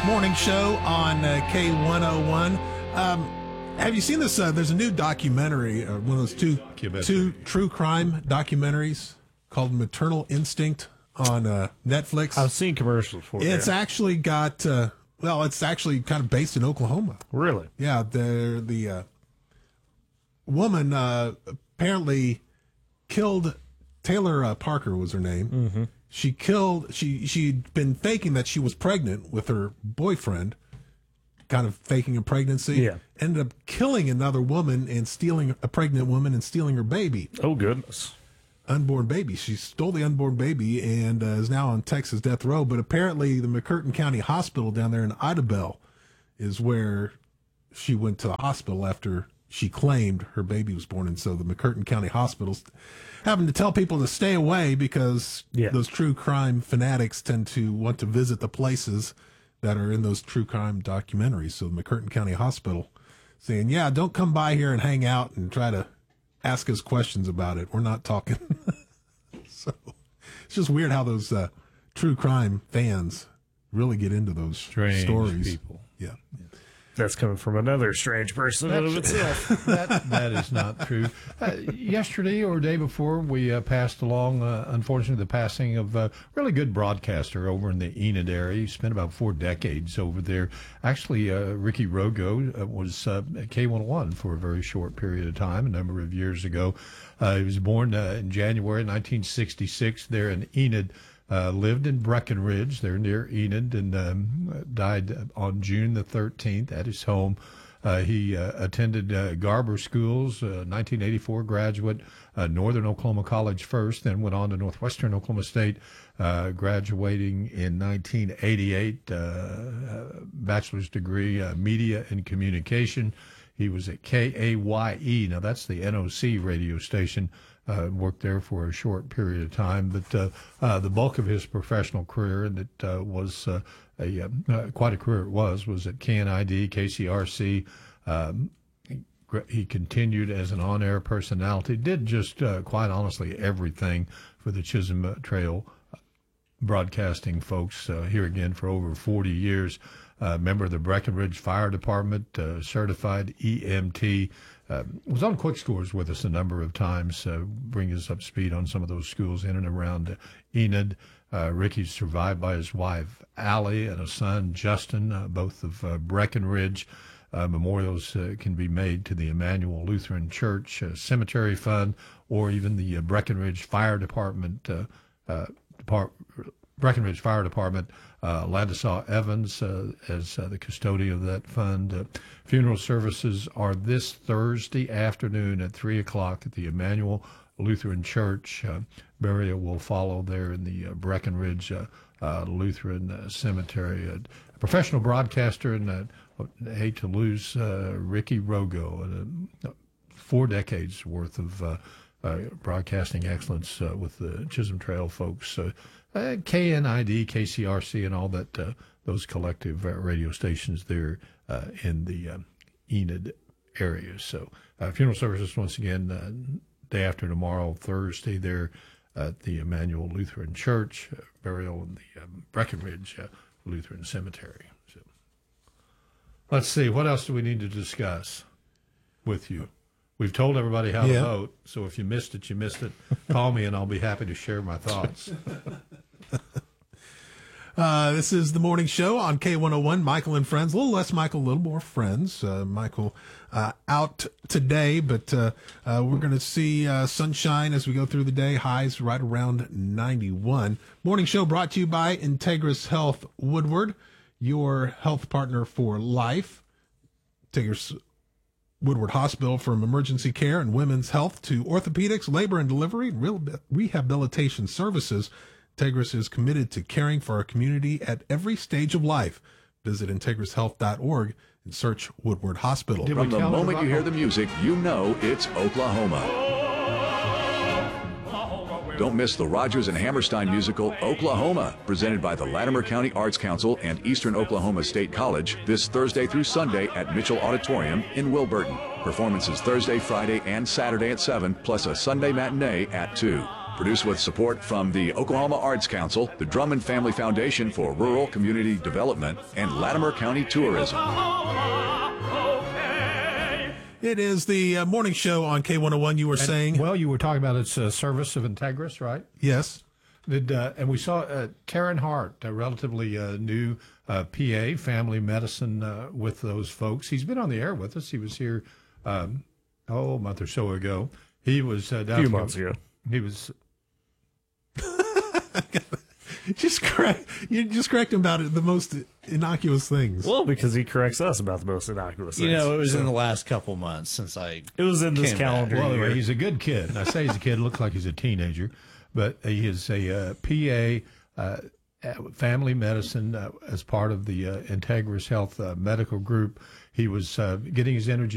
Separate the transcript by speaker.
Speaker 1: Morning show on K101. Have you seen this? There's a new documentary, one of those two true crime documentaries called Maternal Instinct on Netflix.
Speaker 2: I've seen commercials for it.
Speaker 1: It's actually got, it's actually kind of based in Oklahoma.
Speaker 2: Really?
Speaker 1: Yeah, the woman apparently killed, Taylor Parker was her name. Mm-hmm. She'd been faking that she was pregnant with her boyfriend, kind of faking a pregnancy.
Speaker 2: Yeah.
Speaker 1: Ended up killing another woman and stealing a pregnant woman and stealing her baby.
Speaker 2: Oh, goodness.
Speaker 1: Unborn baby. She stole the unborn baby and is now on Texas death row. But apparently the McCurtain County Hospital down there in Idabel is where she went to the hospital after she claimed her baby was born. And so the McCurtain County Hospital's having to tell people to stay away because those true crime fanatics tend to want to visit the places that are in those true crime documentaries. So the McCurtain County Hospital saying, don't come by here and hang out and try to ask us questions about it. We're not talking. So it's just weird how those true crime fans really get into those
Speaker 2: strange
Speaker 1: stories.
Speaker 2: People.
Speaker 1: Yeah.
Speaker 2: That's coming from another strange person in of itself.
Speaker 3: That is not true. Yesterday or day before, we passed along, unfortunately, the passing of a really good broadcaster over in the Enid area. He spent about 4 decades over there. Actually, Ricky Rogo was at K101 for a very short period of time, a number of years ago. He was born in January 1966 there in Enid. Lived in Breckenridge, there near Enid, and died on June the 13th at his home. He attended Garber Schools, 1984 graduate, Northern Oklahoma College first, then went on to Northwestern Oklahoma State, graduating in 1988, bachelor's degree, media and communication. He was at KAYE. Now, that's the NOC radio station. Worked there for a short period of time, but the bulk of his professional career, and it was quite a career it was at KNID, KCRC. He continued as an on-air personality, did just quite honestly everything for the Chisholm Trail broadcasting folks here again for over 40 years. Member of the Breckenridge Fire Department, certified EMT. Was on Quick Scores with us a number of times, bring us up to speed on some of those schools in and around Enid. Ricky's survived by his wife, Allie, and a son, Justin, both of Breckenridge. Memorials can be made to the Emmanuel Lutheran Church Cemetery Fund, or even the Breckenridge Fire Department, Breckenridge Fire Department, Ladislaw Evans as the custodian of that fund. Funeral services are this Thursday afternoon at 3 o'clock at the Emmanuel Lutheran Church. Burial will follow there in the Breckenridge Lutheran Cemetery. A professional broadcaster, and I hate to lose Ricky Rogo, 4 decades worth of broadcasting excellence with the Chisholm Trail folks. KNID, KCRC, and all that, those collective radio stations there in the Enid area. So funeral services, once again, day after tomorrow, Thursday, there at the Emmanuel Lutheran Church, burial in the Breckenridge Lutheran Cemetery. So let's see, what else do we need to discuss with you? We've told everybody how to vote, so if you missed it, you missed it. Call me, and I'll be happy to share my thoughts.
Speaker 1: This is the morning show on K101. Michael and friends. A little less Michael, a little more friends. Michael out today, but we're going to see sunshine as we go through the day. Highs right around 91. Morning show brought to you by Integris Health Woodward, your health partner for life. Integris Woodward Hospital, from emergency care and women's health to orthopedics, labor and delivery, and rehabilitation services. Integris is committed to caring for our community at every stage of life. Visit IntegrisHealth.org and search Woodward Hospital.
Speaker 4: From the moment you hear the music, you know it's Oklahoma. Don't miss the Rodgers and Hammerstein musical Oklahoma, presented by the Latimer County Arts Council and Eastern Oklahoma State College, this Thursday through Sunday at Mitchell Auditorium in Wilburton. Performances Thursday, Friday, and Saturday at 7, plus a Sunday matinee at 2. Produced with support from the Oklahoma Arts Council, the Drummond Family Foundation for Rural Community Development, and Latimer County Tourism.
Speaker 1: It is the morning show on K101. You were saying?
Speaker 3: Well, you were talking about its service of Integris, right?
Speaker 1: Yes.
Speaker 3: And we saw Taryn Hart, a relatively new PA, family medicine with those folks. He's been on the air with us. He was here a month or so ago. He was down
Speaker 2: a few months ago.
Speaker 3: He was.
Speaker 1: You just correct him about it, the most innocuous things.
Speaker 2: Well, because he corrects us about the most innocuous things.
Speaker 5: You know, it was in the last couple months since
Speaker 2: it was in this calendar
Speaker 3: Well,
Speaker 2: year.
Speaker 3: he's a good kid. And I say he's a kid, looks like he's a teenager, but he is a PA, family medicine as part of the Integris Health medical group. He was getting his energy